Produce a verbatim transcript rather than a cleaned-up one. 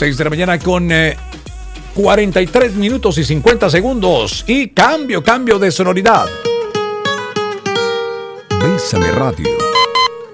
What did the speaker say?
seis de la mañana con eh, cuarenta y tres minutos y cincuenta segundos. Y cambio, cambio de sonoridad. Bésame Radio.